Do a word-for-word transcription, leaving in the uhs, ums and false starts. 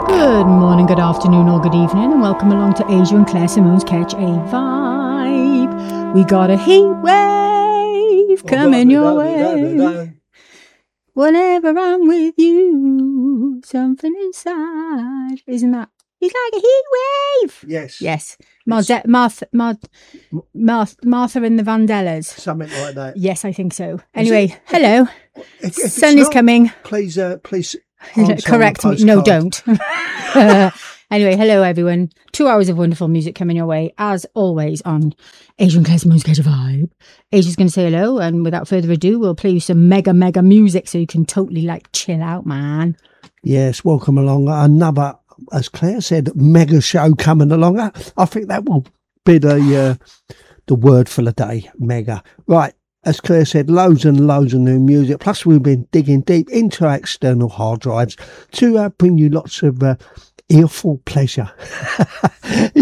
Good morning, good afternoon, or good evening, and welcome along to Asia and Claire Simone's Catch a Vibe. We got a heat wave coming your way. Whenever I'm with you, something inside. Isn't that? It's like a heat wave. Yes. Yes. Martha, Martha, Martha, Martha, Martha and the Vandellas. Something like that. Yes, I think so. Anyway, it, hello. If, if Sun is not, coming. Please, uh, please. Correct me. No, don't. uh, anyway, hello everyone. Two hours of wonderful music coming your way, as always, on Asian Claire Simone's Catch a Vibe. Asia's going to say hello, and without further ado, we'll play you some mega, mega music so you can totally, like, chill out, man. Yes, welcome along. Another, as Claire said, mega show coming along. I think that will be the, uh, the word for the day, mega. Right. As Claire said, loads and loads of new music. Plus, we've been digging deep into our external hard drives to uh, bring you lots of uh, earful pleasure.